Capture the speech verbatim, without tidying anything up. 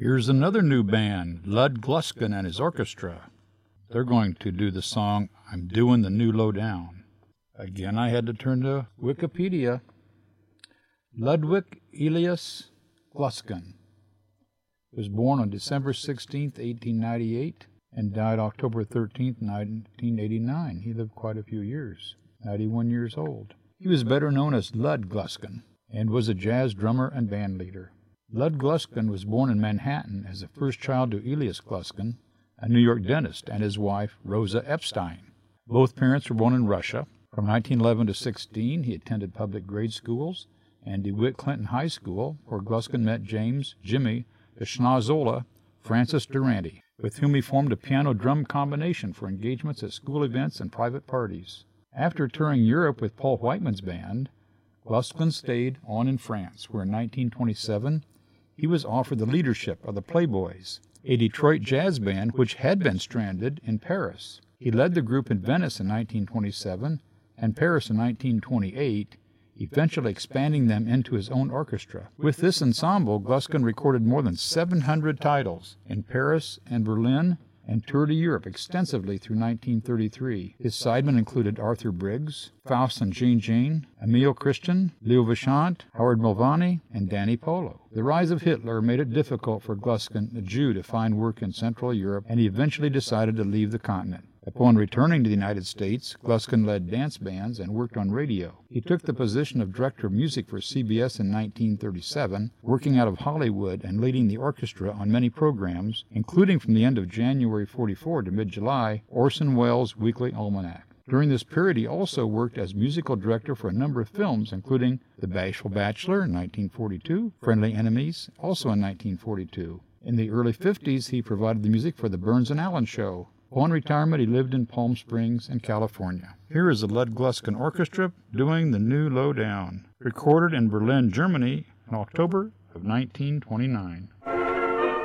Here's another new band, Lud Gluskin and his orchestra. They're going to do the song, I'm Doing the New Lowdown. Again, I had to turn to Wikipedia. Ludwig Elias Gluskin was born on December sixteenth, eighteen ninety-eight, and died October thirteenth, nineteen eighty-nine. He lived quite a few years, ninety-one years old. He was better known as Lud Gluskin and was a jazz drummer and band leader. Lud Gluskin was born in Manhattan as the first child to Elias Gluskin, a New York dentist, and his wife, Rosa Epstein. Both parents were born in Russia. From nineteen eleven to sixteen, he attended public grade schools and DeWitt Clinton High School, where Gluskin met James Jimmy Schnazzola Francis Durante, with whom he formed a piano-drum combination for engagements at school events and private parties. After touring Europe with Paul Whiteman's band, Gluskin stayed on in France, where in nineteen twenty-seven he was offered the leadership of the Playboys, a Detroit jazz band which had been stranded in Paris. He led the group in Venice in nineteen twenty-seven and Paris in nineteen twenty-eight, eventually expanding them into his own orchestra. With this ensemble, Gluskin recorded more than seven hundred titles in Paris and Berlin and toured Europe extensively through nineteen thirty-three. His sidemen included Arthur Briggs, Faust and Jean Jean, Emile Christian, Leo Vachant, Howard Mulvaney, and Danny Polo. The rise of Hitler made it difficult for Gluskin, a Jew, to find work in Central Europe, and he eventually decided to leave the continent. Upon returning to the United States, Gluskin led dance bands and worked on radio. He took the position of director of music for C B S in nineteen thirty-seven, working out of Hollywood and leading the orchestra on many programs, including from the end of January forty-four to mid-July, Orson Welles' Weekly Almanac. During this period, he also worked as musical director for a number of films, including The Bashful Bachelor in nineteen forty-two, Friendly Enemies, also in nineteen forty-two. In the early fifties, he provided the music for The Burns and Allen Show. Upon retirement, he lived in Palm Springs and California. Here is the Lud Gluskin Orchestra doing the New Lowdown, recorded in Berlin, Germany in October of nineteen twenty-nine.